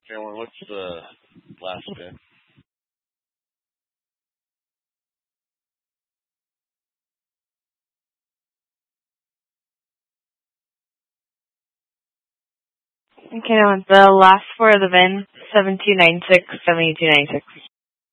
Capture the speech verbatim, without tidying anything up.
Cameron, what's the last bit? Okay, now the last four of the V I N, seven two nine six, seven two nine six.